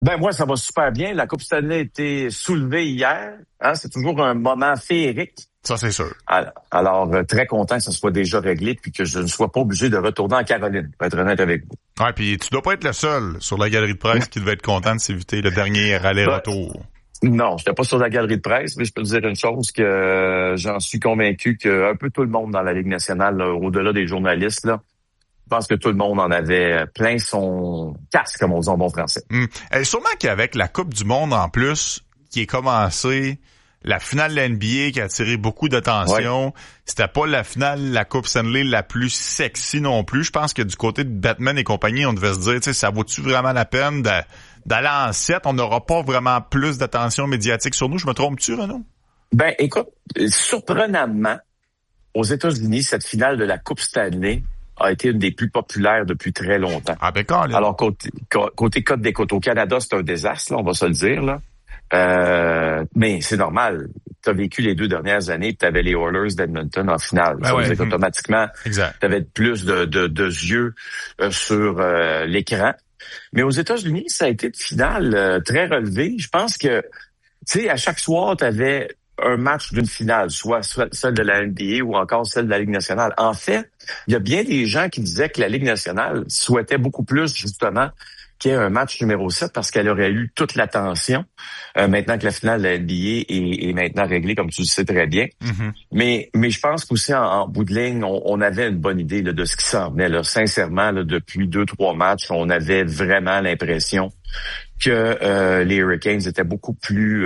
Ben moi, ça va super bien. La Coupe Stanley a été soulevée hier. Hein? C'est toujours un moment féerique. Ça, c'est sûr. Alors, très content que ça soit déjà réglé puis que je ne sois pas obligé de retourner en Caroline, pour être honnête avec vous. Ouais, puis tu dois pas être le seul sur la galerie de presse qui devait être content de s'éviter le dernier aller-retour. Non, j'étais pas sur la galerie de presse, mais je peux te dire une chose que j'en suis convaincu que un peu tout le monde dans la Ligue nationale, là, au-delà des journalistes, là, je pense que tout le monde en avait plein son casque, comme on dit en bon français. Et sûrement qu'avec la Coupe du monde en plus, qui est commencée, la finale de la NBA qui a attiré beaucoup d'attention, c'était pas la finale de la Coupe Stanley la plus sexy non plus. Je pense que du côté de Batman et compagnie, on devait se dire, tu sais, ça vaut-tu vraiment la peine d'aller en 7? On n'aura pas vraiment plus d'attention médiatique sur nous. Je me trompe-tu, Renaud? Ben, écoute, surprenamment, aux États-Unis, cette finale de la Coupe Stanley a été une des plus populaires depuis très longtemps. Ah ben quand, là. Alors, côté Côte des Côtes au Canada, c'est un désastre, là, on va se le dire, là. Mais c'est normal. Tu as vécu les 2 dernières années, puis tu avais les Oilers d'Edmonton en finale. Ben ça veut dire qu'automatiquement, tu avais plus de yeux sur l'écran. Mais aux États-Unis, ça a été une finale très relevée. Je pense que, tu sais, à chaque soir, tu avais un match d'une finale, soit celle de la NBA ou encore celle de la Ligue nationale. En fait, il y a bien des gens qui disaient que la Ligue nationale souhaitait beaucoup plus, justement, qu'il y ait un match numéro 7 parce qu'elle aurait eu toute l'attention maintenant que la finale de la NBA est maintenant réglée, comme tu le sais très bien. Mm-hmm. Mais je pense qu'aussi en bout de ligne, on avait une bonne idée là, de ce qui s'en venait. Là. Sincèrement, là, depuis 2-3 matchs, on avait vraiment l'impression que les Hurricanes étaient beaucoup plus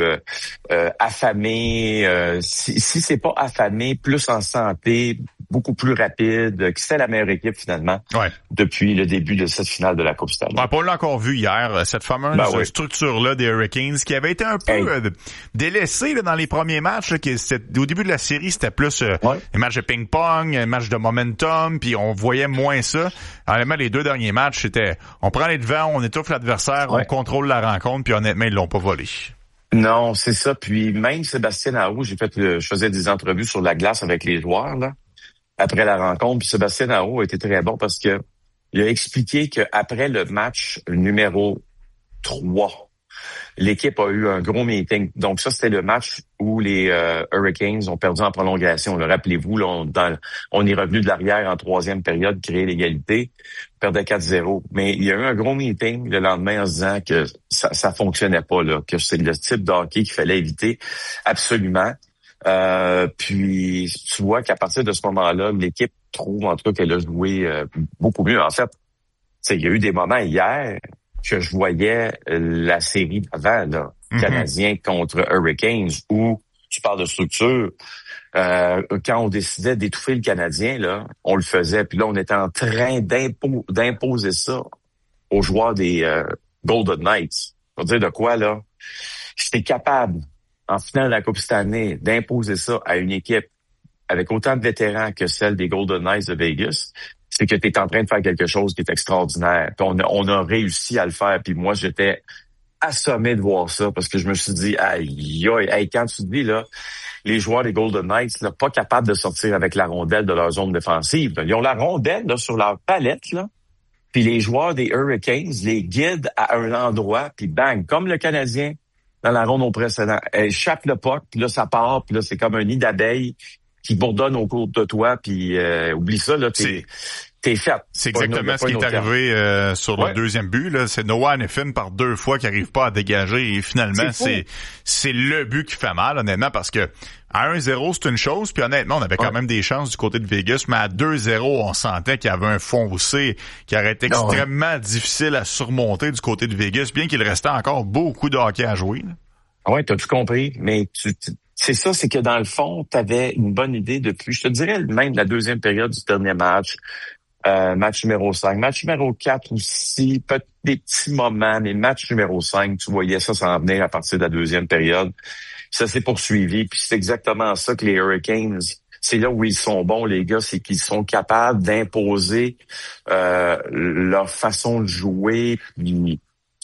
affamés. Si c'est pas affamé, plus en santé, beaucoup plus rapide, que c'était la meilleure équipe finalement depuis le début de cette finale de la Coupe Stanley. On l'a encore vu hier, cette fameuse structure-là des Hurricanes qui avait été un peu délaissée là, dans les premiers matchs. Là, au début de la série, c'était plus un match de ping-pong, un match de momentum, puis on voyait moins ça. Honnêtement, les 2 derniers matchs, c'était on prend les devants, on étouffe l'adversaire, on contrôle la rencontre, puis honnêtement, ils l'ont pas volé. Non, c'est ça. Puis même Sébastien Aho, je faisais des entrevues sur la glace avec les joueurs là après la rencontre. Puis Sébastien Aho a été très bon parce que il a expliqué qu'après le match numéro 3, l'équipe a eu un gros meeting. Donc ça, c'était le match où les Hurricanes ont perdu en prolongation. Rappelez-vous, là, on est revenu de l'arrière en 3e période, créer l'égalité, perdait 4-0. Mais il y a eu un gros meeting le lendemain en se disant que ça fonctionnait pas, là, que c'est le type de hockey qu'il fallait éviter absolument. Puis tu vois qu'à partir de ce moment-là, l'équipe trouve en tout cas qu'elle a joué beaucoup mieux. En fait, il y a eu des moments hier que je voyais la série d'avant, là, Canadiens contre Hurricanes, où tu parles de structure. Quand on décidait d'étouffer le Canadien, là, on le faisait. Puis là, on était en train d'imposer ça aux joueurs des Golden Knights. Pour dire de quoi, là? J'étais capable, en finale de la Coupe Stanley, d'imposer ça à une équipe avec autant de vétérans que celle des Golden Knights de Vegas. C'est que tu es en train de faire quelque chose qui est extraordinaire. Puis on a réussi à le faire. Puis moi, j'étais assommé de voir ça parce que je me suis dit, aïe, quand tu te dis, là, les joueurs des Golden Knights, là, pas capables de sortir avec la rondelle de leur zone défensive. Ils ont la rondelle là, sur leur palette, là. Puis les joueurs des Hurricanes les guident à un endroit, puis bang, comme le Canadien dans la ronde au précédent. Elle échappe le puck, puis là, ça part, puis là, c'est comme un nid d'abeilles qui bourdonne au cours de toi, puis oublie ça, là, t'es fait. C'est exactement ce qui est arrivé sur le deuxième but. Là. C'est Noah Hanifin par 2 fois qui n'arrive pas à dégager et finalement, c'est le but qui fait mal, honnêtement, parce que à 1-0, c'est une chose, puis honnêtement, on avait quand même des chances du côté de Vegas, mais à 2-0, on sentait qu'il y avait un foncé qui aurait été extrêmement difficile à surmonter du côté de Vegas, bien qu'il restait encore beaucoup de hockey à jouer. Oui, t'as tout compris, mais c'est ça, c'est que dans le fond, t'avais une bonne idée depuis, je te dirais même la 2e période du dernier match, match numéro 5, match numéro 4 aussi, peut-être des petits moments, mais match numéro 5, tu voyais ça s'en venir à partir de la 2e période. Ça s'est poursuivi, puis c'est exactement ça que les Hurricanes, c'est là où ils sont bons, les gars, c'est qu'ils sont capables d'imposer leur façon de jouer, puis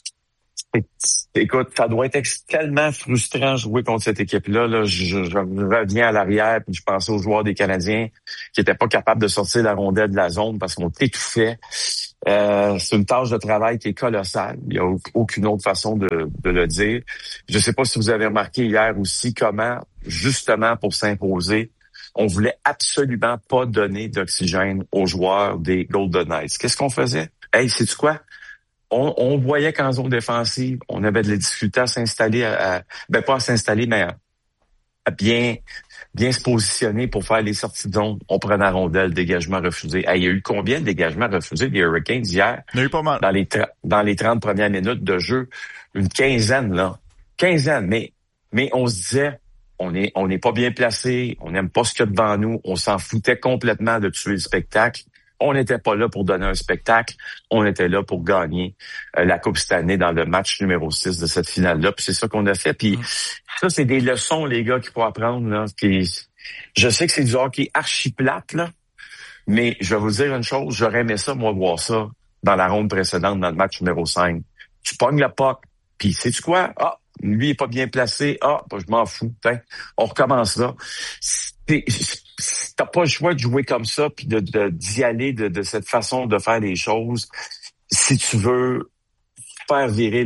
écoute, ça doit être tellement frustrant de jouer contre cette équipe-là. Là. Je reviens à l'arrière puis je pensais aux joueurs des Canadiens qui étaient pas capables de sortir la rondelle de la zone parce qu'on t'étouffait. C'est une tâche de travail qui est colossale. Il n'y a aucune autre façon de le dire. Je ne sais pas si vous avez remarqué hier aussi comment, justement pour s'imposer, on voulait absolument pas donner d'oxygène aux joueurs des Golden Knights. Qu'est-ce qu'on faisait? Hey, sais-tu quoi? On voyait qu'en zone défensive, on avait de la difficulté à s'installer, pas à s'installer, mais à bien se positionner pour faire les sorties de zone. On prenait la rondelle, dégagement refusé. Hey, il y a eu combien de dégagements refusés des Hurricanes hier? Il y a eu pas mal. Dans les 30 premières minutes de jeu. Une quinzaine, là. Mais on se disait, on n'est pas bien placé, on n'aime pas ce qu'il y a devant nous, on s'en foutait complètement de tuer le spectacle. On n'était pas là pour donner un spectacle, on était là pour gagner la Coupe cette année dans le match numéro 6 de cette finale-là. Puis c'est ça qu'on a fait. Puis ça, c'est des leçons, les gars, qu'il faut apprendre. Là. Puis, je sais que c'est du hockey archi plate, là, mais je vais vous dire une chose, j'aurais aimé ça, moi, voir ça dans la ronde précédente, dans le match numéro 5. Tu pognes la puck, puis sais-tu quoi? Ah, lui est pas bien placé. Ah, je m'en fous. T'in. On recommence là. T'as pas le choix de jouer comme ça puis d'y aller de cette façon de faire les choses si tu veux faire virer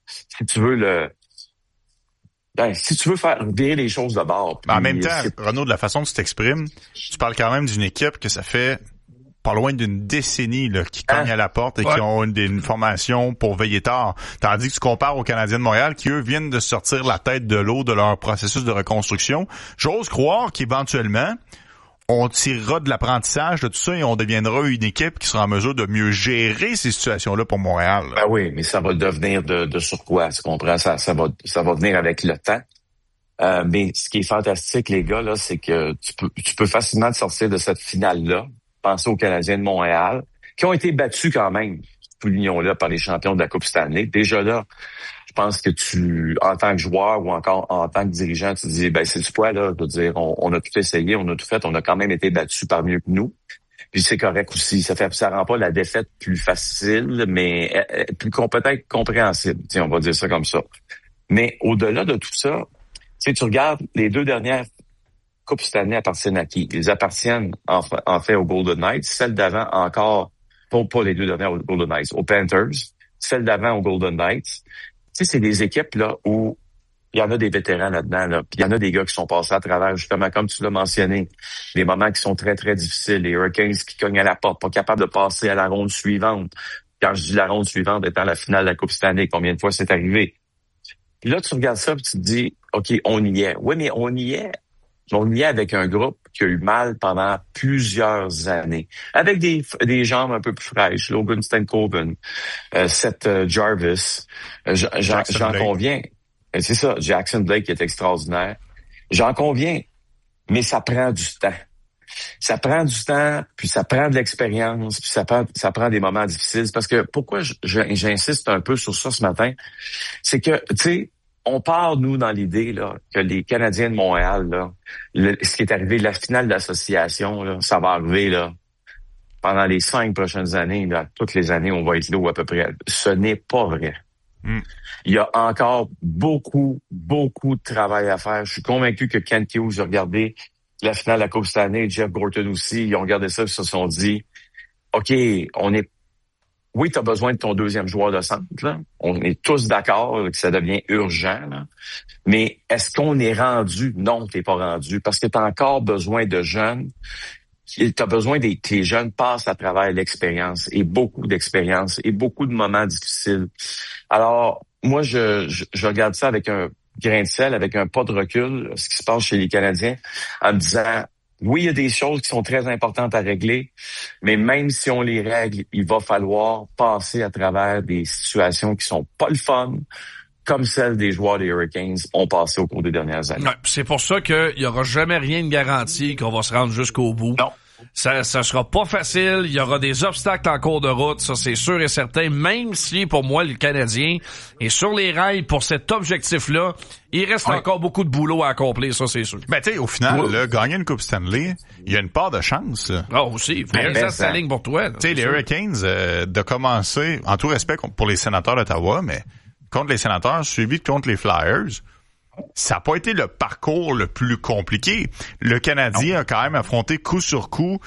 faire virer les choses de bord. En même temps, Renaud, de la façon que tu t'exprimes, tu parles quand même d'une équipe que ça fait pas loin d'une décennie là, qui cognent à la porte et qui ont une formation pour veiller tard. Tandis que tu compares aux Canadiens de Montréal qui, eux, viennent de sortir la tête de l'eau de leur processus de reconstruction. J'ose croire qu'éventuellement, on tirera de l'apprentissage de tout ça et on deviendra une équipe qui sera en mesure de mieux gérer ces situations-là pour Montréal. Ben oui, mais ça va devenir de surcroît, tu comprends? Ça va venir avec le temps. Mais ce qui est fantastique, les gars, là, c'est que tu peux facilement te sortir de cette finale-là. Pensez aux Canadiens de Montréal, qui ont été battus quand même, soulignons-là, par les champions de la Coupe Stanley. Déjà là, je pense que en tant que joueur ou encore en tant que dirigeant, tu te dis, c'est quoi, là? Je veux dire, on a tout essayé, on a tout fait, on a quand même été battus par mieux que nous. Puis c'est correct aussi. Ça rend pas la défaite plus facile, mais plus peut-être compréhensible. Tiens, on va dire ça comme ça. Mais au-delà de tout ça, tu regardes les deux dernières Coupe cette année appartiennent à qui? Ils appartiennent en fait aux Golden Knights. Celle d'avant encore, pas les deux dernières aux Golden Knights, aux Panthers. Celle d'avant aux Golden Knights. Tu sais, c'est des équipes là où il y en a des vétérans là-dedans. Là. Puis il y en a des gars qui sont passés à travers, justement, comme tu l'as mentionné, des moments qui sont très, très difficiles. Les Hurricanes qui cognent à la porte, pas capables de passer à la ronde suivante. Quand je dis la ronde suivante étant la finale de la Coupe cette année, combien de fois c'est arrivé? Puis là, tu regardes ça et tu te dis, OK, on y est. Oui, mais on y est. On y est avec un groupe qui a eu mal pendant plusieurs années. Avec des jambes un peu plus fraîches. Logan Stankoven, Seth Jarvis. J'en conviens. C'est ça, Jackson Blake qui est extraordinaire. J'en conviens. Mais ça prend du temps. Ça prend du temps, puis ça prend de l'expérience, puis ça prend des moments difficiles. Parce que pourquoi j'insiste un peu sur ça ce matin, c'est que, tu sais, on part, nous, dans l'idée là que les Canadiens de Montréal, là, ce qui est arrivé, la finale de l'association, là, ça va arriver là pendant les 5 prochaines années. Là, toutes les années, on va être là ou à peu près. Ce n'est pas vrai. Il y a encore beaucoup, beaucoup de travail à faire. Je suis convaincu que Kent Hughes a regardé la finale de la Coupe cette année, Jeff Gorton aussi, ils ont regardé ça et se sont dit, OK, oui, tu as besoin de ton deuxième joueur de centre, là. On est tous d'accord que ça devient urgent, là. Mais est-ce qu'on est rendu? Non, t'es pas rendu. Parce que tu as encore besoin de jeunes. Tu as besoin tes jeunes passent à travers l'expérience et beaucoup d'expérience et beaucoup de moments difficiles. Alors, moi, je regarde ça avec un grain de sel, avec un pas de recul, ce qui se passe chez les Canadiens, en me disant, oui, il y a des choses qui sont très importantes à régler, mais même si on les règle, il va falloir passer à travers des situations qui sont pas le fun, comme celles des joueurs des Hurricanes ont passé au cours des dernières années. Ouais, c'est pour ça qu'il y aura jamais rien de garanti qu'on va se rendre jusqu'au bout. Non. Ça sera pas facile, il y aura des obstacles en cours de route, ça c'est sûr et certain, même si pour moi le Canadien est sur les rails pour cet objectif-là, il reste encore beaucoup de boulot à accomplir, ça c'est sûr. Ben tu sais, au final, là, gagner une Coupe Stanley, il y a une part de chance. Ah aussi, ça s'aligne pour toi. Tu sais, les Hurricanes, de commencer, en tout respect pour les Sénateurs d'Ottawa, mais contre les Sénateurs, suivi contre les Flyers, ça n'a pas été le parcours le plus compliqué. Le Canadien a quand même affronté coup sur coup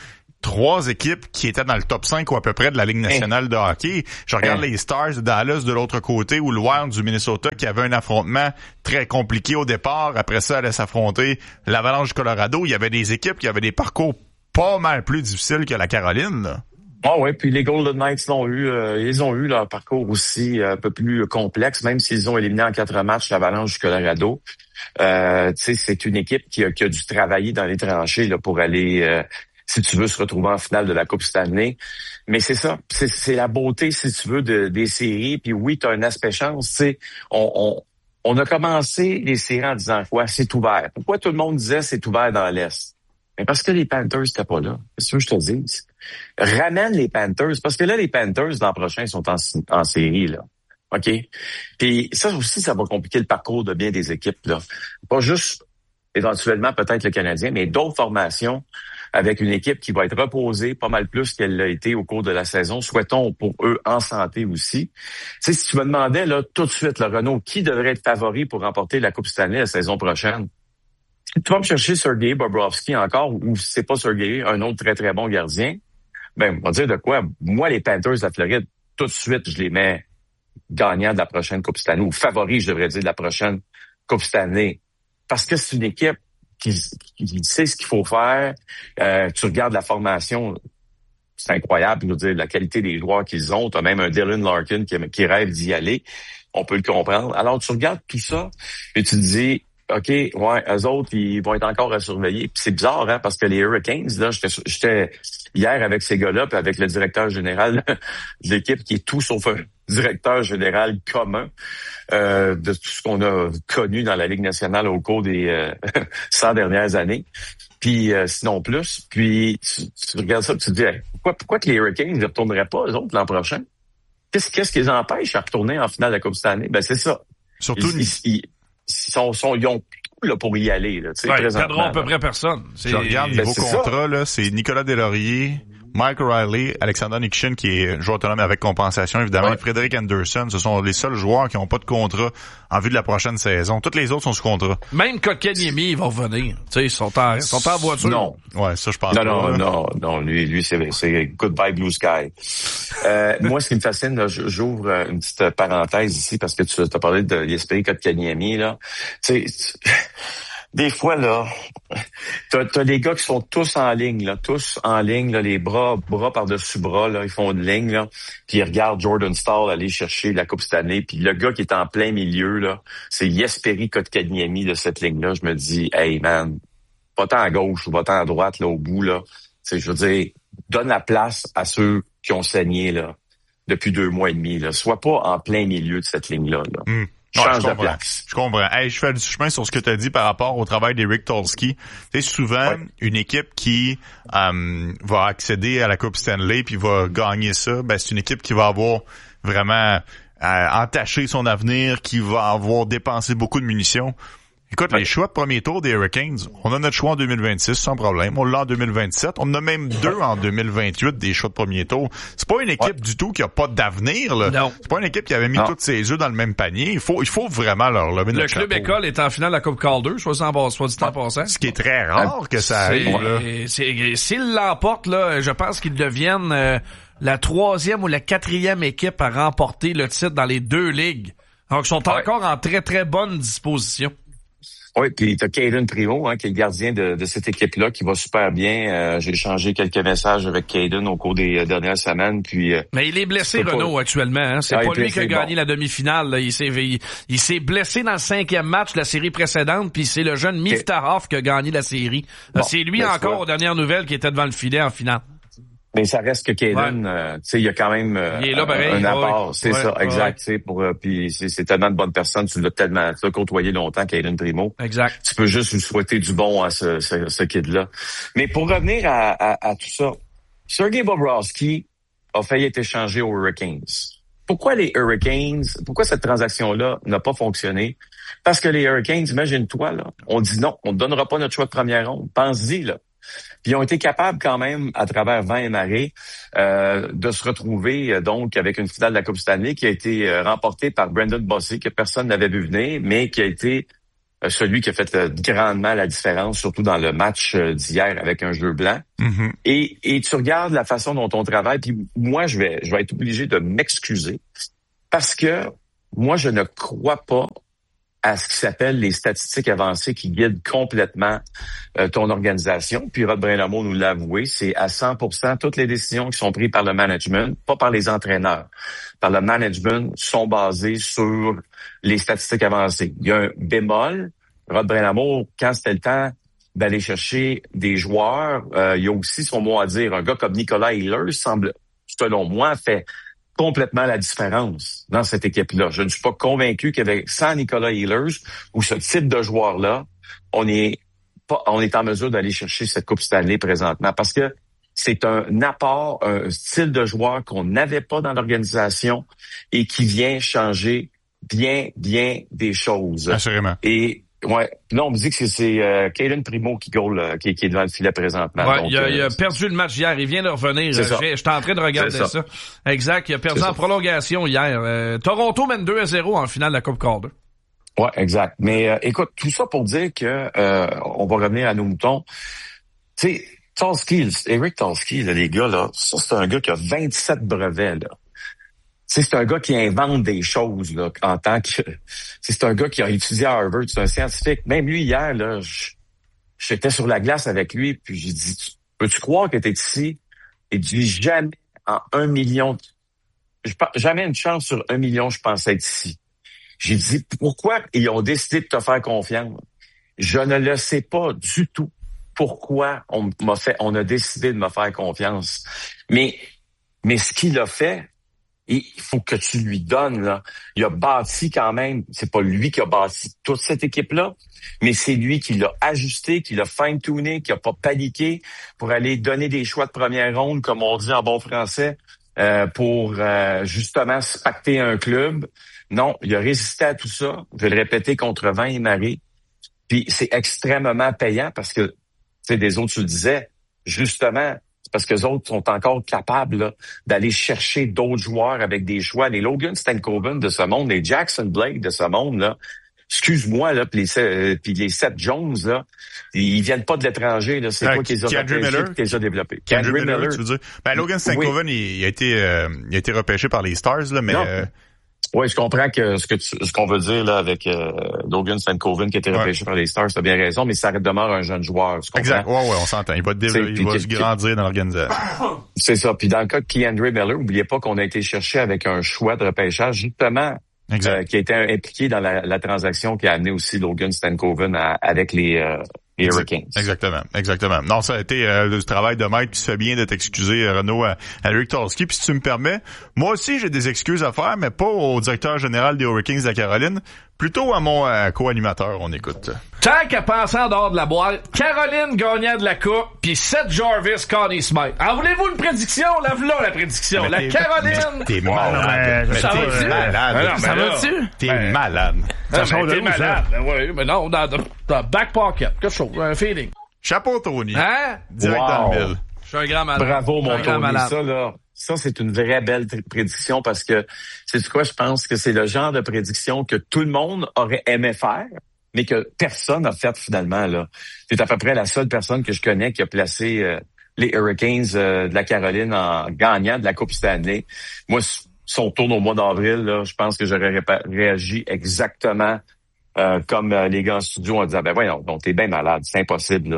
3 équipes qui étaient dans le top 5 ou à peu près de la Ligue nationale de hockey. Je regarde les Stars de Dallas de l'autre côté ou le Wild du Minnesota qui avait un affrontement très compliqué au départ. Après ça, allait s'affronter l'Avalanche du Colorado. Il y avait des équipes qui avaient des parcours pas mal plus difficiles que la Caroline, là. Ah ouais, puis les Golden Knights ils ont eu leur parcours aussi un peu plus complexe, même s'ils ont éliminé en 4 matchs l'Avalanche du Colorado. Tu sais, c'est une équipe qui a dû travailler dans les tranchées là pour aller, si tu veux, se retrouver en finale de la Coupe Stanley. Mais c'est ça, c'est la beauté, si tu veux, des séries. Puis oui, tu as un aspect chance. Tu sais, on a commencé les séries en disant quoi? C'est ouvert. Pourquoi tout le monde disait c'est ouvert dans l'Est? Mais parce que les Panthers n'étaient pas là. Qu'est-ce que je te dis? Ramène les Panthers. Parce que là, les Panthers, l'an prochain, sont en série, là. OK? Puis ça aussi, ça va compliquer le parcours de bien des équipes, là. Pas juste, éventuellement, peut-être le Canadien, mais d'autres formations avec une équipe qui va être reposée pas mal plus qu'elle l'a été au cours de la saison. Souhaitons pour eux en santé aussi. Tu sais, si tu me demandais, là, tout de suite, le Renaud, qui devrait être favori pour remporter la Coupe Stanley la saison prochaine? Tu vas me chercher Sergei Bobrovsky encore, ou c'est pas Sergei, un autre très, très bon gardien. Ben, on va dire de quoi? Moi, les Panthers de la Floride, tout de suite, je les mets gagnants de la prochaine Coupe Stanley, ou favoris, je devrais dire, de la prochaine Coupe Stanley. Parce que c'est une équipe qui sait ce qu'il faut faire. Tu regardes la formation, c'est incroyable, je veux dire, la qualité des joueurs qu'ils ont. Tu as même un Dylan Larkin qui rêve d'y aller. On peut le comprendre. Alors, tu regardes tout ça et tu te dis, OK, ouais, eux autres, ils vont être encore à surveiller. Puis c'est bizarre, hein, parce que les Hurricanes, là, j'étais hier avec ces gars-là, puis avec le directeur général de l'équipe, qui est tout sauf un directeur général commun de tout ce qu'on a connu dans la Ligue nationale au cours des 100 dernières années. Puis sinon plus. Puis tu regardes ça, puis tu te dis, hey, pourquoi que les Hurricanes ne retourneraient pas, eux autres, l'an prochain? Qu'est-ce qui les empêche à retourner en finale de la Coupe Stanley? Ben c'est ça. Surtout ils ont tout là pour y aller. Là, ils perdront à peu près personne. Je regarde niveau contrat, là, c'est Nicolas Deslauriers, Mike O'Reilly, Alexander Nikishin qui est joueur autonome avec compensation, évidemment, et Frédéric Anderson. Ce sont les seuls joueurs qui n'ont pas de contrat en vue de la prochaine saison. Toutes les autres sont sous contrat. Même Kotkaniemi, ils vont revenir. Tu sais, ils sont en voiture. Non. Ouais, ça, je pense Non. Lui, c'est Goodbye Blue Sky. Moi, ce qui me fascine, là, j'ouvre une petite parenthèse ici parce que tu as parlé de l'esprit Kotkaniemi, là. Tu sais, des fois, là, t'as des gars qui sont tous en ligne, là, les bras par-dessus bras, là, ils font une ligne, là, puis ils regardent Jordan Staal aller chercher la Coupe Stanley, puis le gars qui est en plein milieu, là, c'est Jesperi Kotkaniemi de cette ligne-là. Je me dis, hey, man, va-t'en à gauche ou va-t'en à droite, là, au bout, là. C'est, je veux dire, donne la place à ceux qui ont saigné, là, depuis 2 mois et demi, là. Sois pas en plein milieu de cette ligne-là, là. Change de place. Je comprends. Hey, je fais du chemin sur ce que tu as dit par rapport au travail d'Eric Tolsky. Tu sais, souvent, une équipe qui va accéder à la Coupe Stanley puis va gagner ça, ben c'est une équipe qui va avoir vraiment entaché son avenir, qui va avoir dépensé beaucoup de munitions. Écoute, les choix de premier tour des Hurricanes, on a notre choix en 2026 sans problème. On l'a en 2027. On en a même 2 en 2028 des choix de premier tour. C'est pas une équipe du tout qui a pas d'avenir, là. Non. C'est pas une équipe qui avait mis tous ses œufs dans le même panier. Il faut vraiment leur lever le notre chapeau. Le club école est en finale de la Coupe Calder, soit dit en passant. Ce qui est très rare que ça arrive, là. S'ils l'emportent, là, je pense qu'ils deviennent la 3e ou la 4e équipe à remporter le titre dans les 2 ligues. Donc, ils sont encore en très, très bonne disposition. Oui, puis t'as Caden Primo, hein, qui est le gardien de cette équipe-là, qui va super bien. J'ai échangé quelques messages avec Caden au cours des dernières semaines, puis... Mais il est blessé, Renaud, actuellement. Hein. C'est pas lui qui a gagné la demi-finale. Là. Il s'est blessé dans le 5e match de la série précédente, puis c'est le jeune Miftahov qui a gagné la série. Bon, c'est lui encore, aux dernières nouvelles, qui était devant le filet en finale. Mais ça reste que Caden, tu sais, il y a quand même il est là, un apport, c'est ça, exact, tu sais, pour puis c'est tellement de bonnes personnes, tu l'as côtoyé longtemps, Caden Primo. Exact. Tu peux juste lui souhaiter du bon à ce kid-là. Mais pour revenir à tout ça, Sergei Bobrovsky a failli être échangé aux Hurricanes. Pourquoi les Hurricanes, pourquoi cette transaction-là n'a pas fonctionné? Parce que les Hurricanes, imagine-toi, là, on dit non, on ne donnera pas notre choix de première ronde. Pense-y, là. Puis ils ont été capables quand même, à travers vent et marée, de se retrouver donc avec une finale de la Coupe Stanley qui a été remportée par Brendan Bossy, que personne n'avait vu venir, mais qui a été celui qui a fait grandement la différence, surtout dans le match d'hier avec un jeu blanc. Mm-hmm. Et tu regardes la façon dont on travaille, puis moi, je vais être obligé de m'excuser parce que moi, je ne crois pas à ce qui s'appelle les statistiques avancées qui guident complètement ton organisation. Puis Rod Brind'Amour nous l'a avoué, c'est à 100% toutes les décisions qui sont prises par le management, pas par les entraîneurs, par le management, sont basées sur les statistiques avancées. Il y a un bémol. Rod Brind'Amour, quand c'était le temps d'aller chercher des joueurs, il y a aussi son mot à dire. Un gars comme Nicolas Ehlers semble, selon moi, fait complètement la différence dans cette équipe-là. Je ne suis pas convaincu qu'avec sans Nicolas Ehlers ou ce type de joueur-là, on est en mesure d'aller chercher cette Coupe Stanley présentement parce que c'est un apport, un style de joueur qu'on n'avait pas dans l'organisation et qui vient changer bien des choses. Assurément. Et ouais, là on me dit que c'est Cayden Primo qui goal, qui est devant le filet présentement. Ouais, donc, il a perdu le match hier, il vient de revenir. J'étais en train de regarder ça. Exact, il a perdu en prolongation hier. Toronto mène 2-0 en finale de la Coupe Calder. Ouais, exact. Mais écoute, tout ça pour dire que on va revenir à nos moutons. Tu sais, Eric Tulsky, là, les gars, là, ça c'est un gars qui a 27 brevets, là. C'est un gars qui invente des choses là en tant que. C'est un gars qui a étudié à Harvard, c'est un scientifique. Même lui hier là, j'étais sur la glace avec lui, puis j'ai dit, peux-tu croire que t'es ici? Et dit jamais en 1 million, jamais une chance sur 1 million, je pensais être ici. J'ai dit pourquoi ils ont décidé de te faire confiance. Je ne le sais pas du tout pourquoi on a décidé de me faire confiance. Mais ce qu'il a fait. Et il faut que tu lui donnes, là. Il a bâti quand même, c'est pas lui qui a bâti toute cette équipe-là, mais c'est lui qui l'a ajusté, qui l'a fine-tuné, qui a pas paniqué pour aller donner des choix de première ronde, comme on dit en bon français, pour justement se pacter un club. Non, il a résisté à tout ça. Je vais le répéter contre vent et marée. Puis c'est extrêmement payant parce que, tu sais, des autres, tu le disais, justement, parce que les autres sont encore capables là, d'aller chercher d'autres joueurs avec des choix. Les Logan Stankoven de ce monde, les Jackson Blake de ce monde, là, excuse-moi, là, puis les Seth Jones, là, ils viennent pas de l'étranger, là. C'est toi qui les as développés. Kendrick Miller, tu veux dire? Ben, Logan Stankoven, oui. il a été repêché par les Stars, là, mais... Oui, je comprends que ce qu'on veut dire là avec Logan Stankoven qui a été repêché par les Stars, t'as bien raison, mais ça demeure un jeune joueur. Exact. Ouais, on s'entend. Il va se grandir dans l'organisation. C'est ça. Puis dans le cas de Keandre Miller, n'oubliez pas qu'on a été cherché avec un choix de repêchage justement qui a été impliqué dans la transaction qui a amené aussi Logan Stankoven avec les Hurricanes. Exactement. Non, ça a été du travail de maître, puis ça fait bien de t'excuser, Renaud, à Eric Tulsky. Puis si tu me permets, moi aussi j'ai des excuses à faire, mais pas au directeur général des Hurricanes de la Caroline, plutôt à mon co-animateur. On écoute. Tant qu'à penser en dehors de la boîte, Caroline gagnant de la coupe, puis Seth Jarvis, Connie Smythe. En voulez-vous une prédiction? Lève-la la prédiction. La Caroline! T'es malade. Ça va-tu? T'es malade. T'es malade. Oui, mais non, dans back pocket. Quelque chose, un feeling. Chapeau, Tony. Hein? Direct dans le mille. Je suis un grand malade. Bravo, mon Tony. Ça, c'est une vraie belle prédiction parce que, c'est quoi, je pense que c'est le genre de prédiction que tout le monde aurait aimé faire, mais que personne n'a fait finalement, là. C'est à peu près la seule personne que je connais qui a placé les Hurricanes de la Caroline en gagnant de la Coupe Stanley. Moi, si on tourne au mois d'avril, là, je pense que j'aurais réagi exactement comme les gars en studio ont dit, ben voyons, donc t'es bien malade, c'est impossible,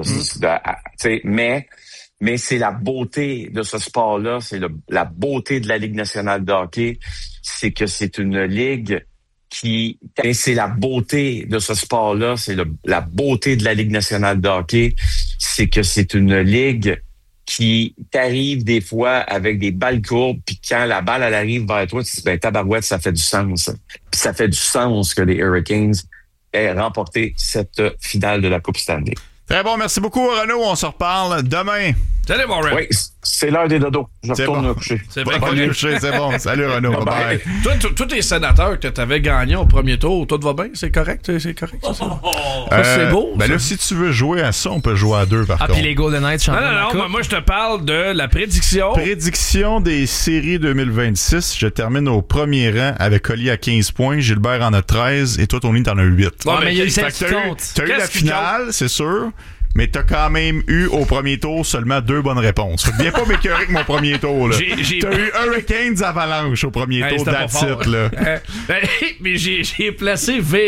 là. Mais c'est la beauté de ce sport-là, c'est la beauté de la Ligue nationale de hockey, c'est que c'est une ligue et c'est la beauté de ce sport-là, c'est la beauté de la Ligue nationale de hockey, c'est que c'est une ligue qui t'arrive des fois avec des balles courbes, puis quand la balle elle arrive vers toi, tu te dis, ben tabarouette, ça fait du sens. Puis ça fait du sens que les Hurricanes aient remporté cette finale de la Coupe Stanley. Très bon, merci beaucoup Renaud, on se reparle demain Salut, mon Red. Oui, c'est l'heure des dodos. Je retourne me coucher. C'est vrai qu'on coucher, c'est bon. Salut, Renaud. Bye. Toi, tes sénateurs que t'avais gagnés au premier tour, tout va bien? C'est correct? C'est correct, ça? C'est beau. Ben là, si tu veux jouer à ça, on peut jouer à 2, par contre. Puis les Golden Knights champions. Non, moi, je te parle de la prédiction. Prédiction des séries 2026. Je termine au premier rang avec Collier à 15 points, Gilbert en a 13 et toi, Tony, t'en as 8. Ouais, mais il y a eu celle qui compte. T'as eu la finale, c'est sûr. Mais t'as quand même eu au premier tour seulement 2 bonnes réponses. Fait que viens pas m'écœurer avec mon premier tour, là. T'as eu Hurricanes Avalanche au premier tour, that's it, là. Mais j'ai placé V